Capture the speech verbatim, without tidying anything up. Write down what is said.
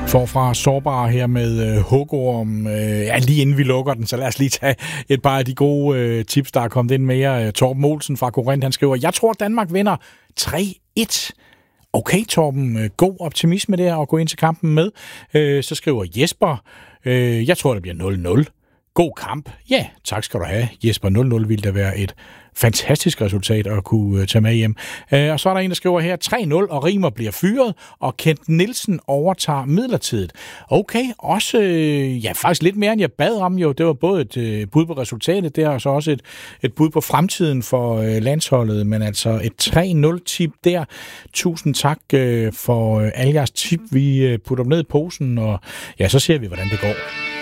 Forfra sårbare her med øh, hugorm. Øh, ja, lige inden vi lukker den, så lad os lige tage et par af de gode øh, tips, der er kommet ind mere. Øh, Torben Olsen fra Korinth, han skriver, jeg tror, Danmark vinder tre et. Okay, Torben, øh, god optimisme der og gå ind til kampen med. Øh, så skriver Jesper, øh, jeg tror, det bliver nul nul. God kamp. Ja, tak skal du have. Jesper, nul nul ville da være et fantastisk resultat at kunne tage med hjem. Øh, og så er der en, der skriver her, tre nul, og Rimer bliver fyret, og Kent Nielsen overtager midlertidigt. Okay, også, øh, ja, faktisk lidt mere, end jeg bad om jo. Det var både et øh, bud på resultatet der, og så også et, et bud på fremtiden for øh, landsholdet, men altså et tre nul-tip der. Tusind tak øh, for øh, alle jeres tip. Vi øh, putter dem ned i posen, og ja, så ser vi, hvordan det går.